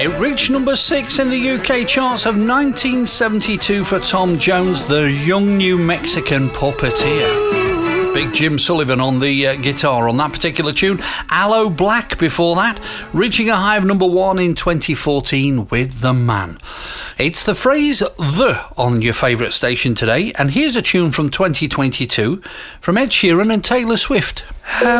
It reached number 6 in the UK charts of 1972 for Tom Jones, the young New Mexican puppeteer. Big Jim Sullivan on the guitar on that particular tune. Aloe Blacc before that, reaching a high of number 1 in 2014 with The Man. It's the phrase "the" on your favourite station today, and here's a tune from 2022 from Ed Sheeran and Taylor Swift.